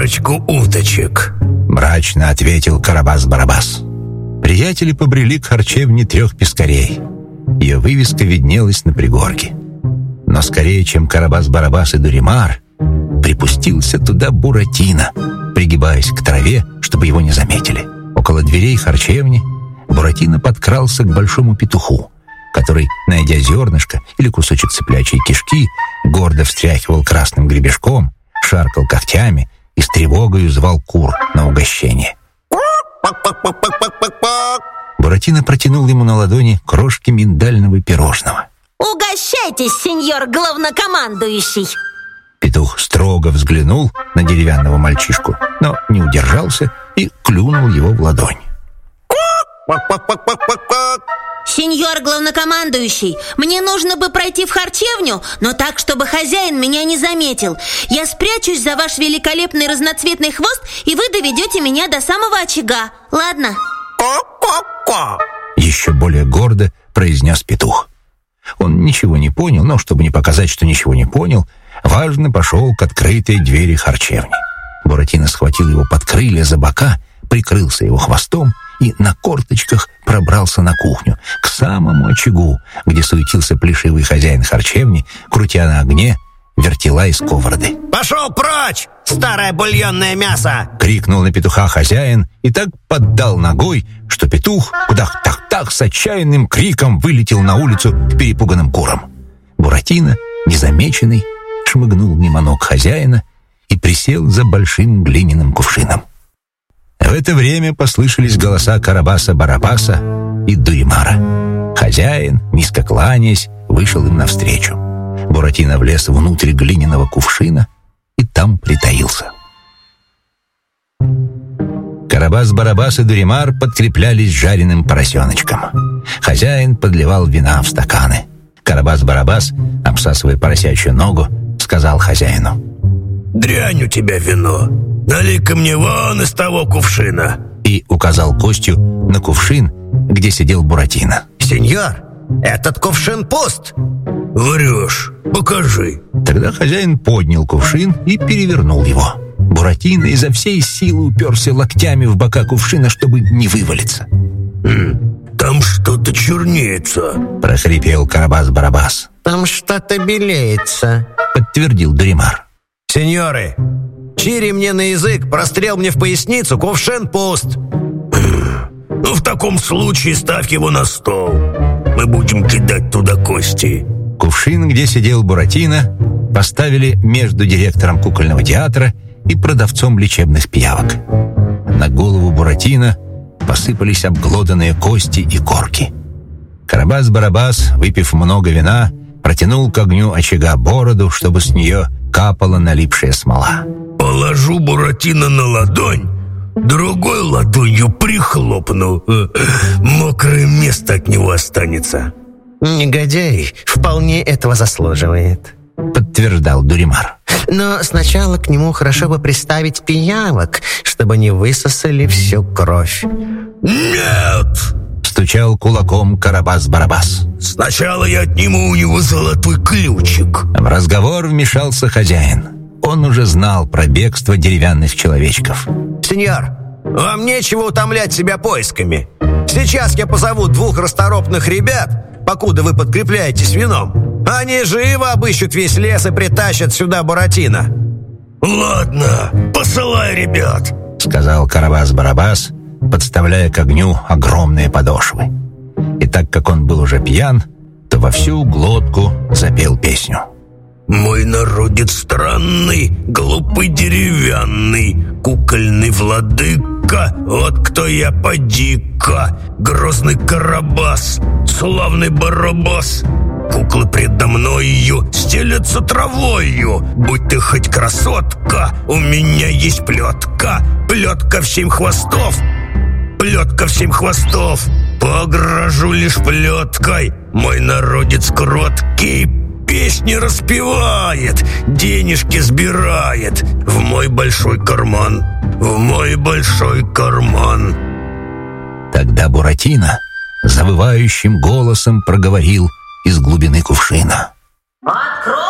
парочку уточек», — мрачно ответил Карабас-Барабас. Приятели побрели к харчевне трех пескарей. Ее вывеска виднелась на пригорке. Но скорее, чем Карабас-Барабас и Дуримар, припустился туда Буратино, пригибаясь к траве, чтобы его не заметили. Около дверей харчевни Буратино подкрался к большому петуху, который, найдя зернышко или кусочек цыплячьей кишки, гордо встряхивал красным гребешком, шаркал когтями и с тревогою звал кур на угощение. Буратино протянул ему на ладони крошки миндального пирожного. «Угощайтесь, сеньор главнокомандующий!» Петух строго взглянул на деревянного мальчишку, но не удержался и клюнул его в ладонь. «Сеньор главнокомандующий, мне нужно бы пройти в харчевню, но так, чтобы хозяин меня не заметил. Я спрячусь за ваш великолепный разноцветный хвост, и вы доведете меня до самого очага. Ладно?» Еще более гордо произнес петух. Он ничего не понял, но, чтобы не показать, что ничего не понял, важно пошел к открытой двери харчевни. Буратино схватил его под крылья за бока, прикрылся его хвостом и на корточках пробрался на кухню, к самому очагу, где суетился плешивый хозяин харчевни, крутя на огне вертела и сковороды. «Пошел прочь, старое бульонное мясо!» — крикнул на петуха хозяин и так поддал ногой, что петух кудах-так-так с отчаянным криком вылетел на улицу к перепуганным курам. Буратино, незамеченный, шмыгнул мимо ног хозяина и присел за большим глиняным кувшином. В это время послышались голоса Карабаса-Барабаса и Дуримара. Хозяин, низко кланяясь, вышел им навстречу. Буратино влез внутрь глиняного кувшина и там притаился. Карабас-Барабас и Дуримар подкреплялись жареным поросеночком. Хозяин подливал вина в стаканы. Карабас-Барабас, обсасывая поросячью ногу, сказал хозяину: «Дрянь у тебя вино. Налей-ка мне вон из того кувшина». И указал костью на кувшин, где сидел Буратино. «Сеньор, этот кувшин пуст!» «Врешь, покажи». Тогда хозяин поднял кувшин и перевернул его. Буратино изо всей силы уперся локтями в бока кувшина, чтобы не вывалиться. «Там что-то чернеется», — прохрипел Карабас-Барабас. «Там что-то белеется», — подтвердил Дуримар. «Сеньоры, чири мне на язык, прострел мне в поясницу, кувшин пуст». «Ну, в таком случае ставь его на стол. Мы будем кидать туда кости». Кувшин, где сидел Буратино, поставили между директором кукольного театра и продавцом лечебных пиявок. На голову Буратино посыпались обглоданные кости и корки. Карабас-Барабас, выпив много вина, протянул к огню очага бороду, чтобы с нее капала налипшая смола. «Положу Буратино на ладонь, другой ладонью прихлопну. Мокрое место от него останется». «Негодяй вполне этого заслуживает», — подтверждал Дуримар. «Но сначала к нему хорошо бы приставить пиявок, чтобы они высосали всю кровь». «Нет!» — стучал кулаком Карабас-Барабас. «Сначала я отниму у него золотой ключик». В разговор вмешался хозяин. Он уже знал про бегство деревянных человечков. «Сеньор, вам нечего утомлять себя поисками. Сейчас я позову 2 расторопных ребят, покуда вы подкрепляетесь вином. Они живо обыщут весь лес и притащат сюда Буратино». «Ладно, посылай ребят», — сказал Карабас-Барабас, подставляя к огню огромные подошвы. И так как он был уже пьян, то во всю глотку запел песню. «Мой народец странный, глупый деревянный, кукольный владыка, вот кто я, поди-ка, грозный Карабас, славный Барабас. Куклы предо мною стелятся травою, будь ты хоть красотка, у меня есть плетка, плетка в 7 хвостов, плетка в 7 хвостов, погрожу лишь плеткой, мой народец кроткий, песни распевает, денежки сбирает в мой большой карман, в мой большой карман». Тогда Буратино завывающим голосом проговорил из глубины кувшина: «Открой